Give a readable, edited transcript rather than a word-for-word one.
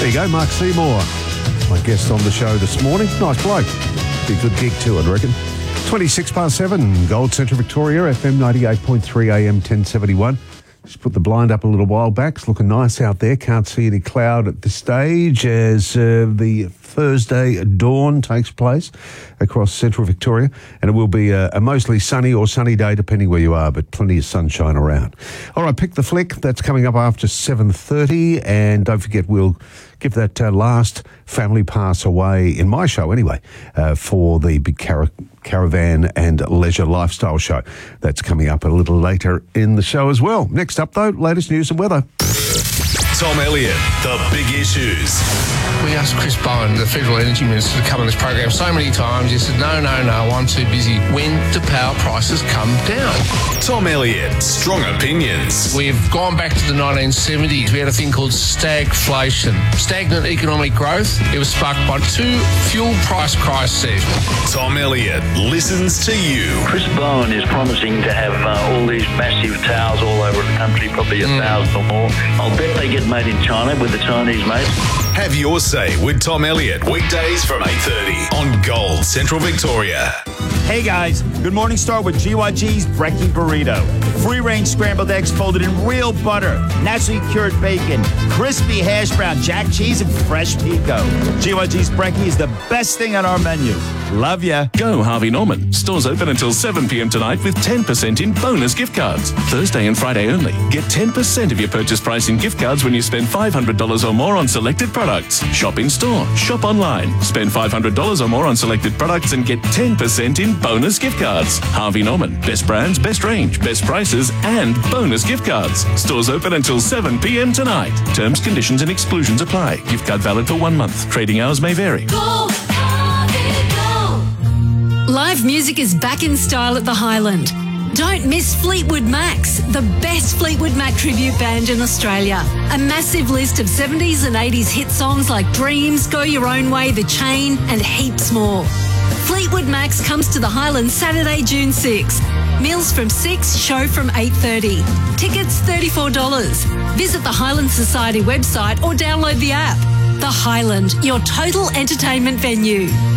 There you go, Mark Seymour, my guest on the show this morning. Nice bloke. Be a good gig too, I'd reckon. 7:26, Gold Central Victoria, FM 98.3 AM 1071. Just put the blind up a little while back. It's looking nice out there. Can't see any cloud at this stage as the Thursday dawn takes place across Central Victoria. And it will be a mostly sunny or sunny day, depending where you are, but plenty of sunshine around. All right, Pick the Flick. That's coming up after 7:30. And don't forget, we'll give that last family pass away, in my show anyway, for the big Caravan and Leisure Lifestyle Show. That's coming up a little later in the show as well. Next up, though, latest news and weather. Tom Elliott, the big issues. We asked Chris Bowen, the Federal Energy Minister, to come on this program so many times. He said, no, I'm too busy. When do power prices come down? Tom Elliott, strong opinions. We've gone back to the 1970s. We had a thing called stagflation, stagnant economic growth. It was sparked by two fuel price crises. Tom Elliott listens to you. Chris Bowen is promising to have all these massive towers all over the country, probably 1,000 or more. I'll bet they get made in China with the Chinese mates. Have your say with Tom Elliott, weekdays from 8:30 on Gold Central Victoria. Hey guys, good morning. Start with GYG's Brekkie Burrito. Free-range scrambled eggs folded in real butter, naturally cured bacon, crispy hash brown, jack cheese, and fresh pico. GYG's Brekkie is the best thing on our menu. Love ya. Go Harvey Norman. Stores open until 7 p.m. tonight with 10% in bonus gift cards. Thursday and Friday only. Get 10% of your purchase price in gift cards when you spend $500 or more on selected products. Shop in store. Shop online. Spend $500 or more on selected products and get 10% in bonus gift cards. Harvey Norman. Best brands, best range, best prices, and bonus gift cards. Stores open until 7 p.m. tonight. Terms, conditions, and exclusions apply. Gift card valid for 1 month. Trading hours may vary. Live music is back in style at the Highland. Don't miss Fleetwood Macs, the best Fleetwood Mac tribute band in Australia. A massive list of 70s and 80s hit songs like Dreams, Go Your Own Way, The Chain, and heaps more. Fleetwood Macs comes to the Highlands Saturday, June 6. Meals from 6, show from 8:30. Tickets $34. Visit the Highland Society website or download the app. The Highland, your total entertainment venue.